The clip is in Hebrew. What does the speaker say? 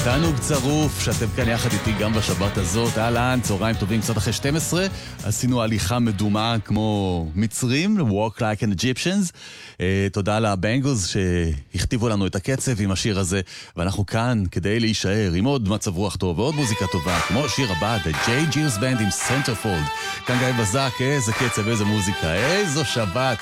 תענוג צרוף שאתם כאן יחד איתי גם בשבת הזאת. אהלן, צהריים טובים, קצת אחרי 12. עשינו הליכה מדומה כמו מצרים, Walk Like an Egyptians. תודה לבנגלס שהכתיבו לנו את הקצב עם השיר הזה, ואנחנו כאן כדי להישאר עם עוד מצב רוח טוב ועוד מוזיקה טובה, כמו השיר הבא, The J. Gears Band עם Centerfold. כאן גיא בזק, איזה קצב, איזה מוזיקה, איזו שבת.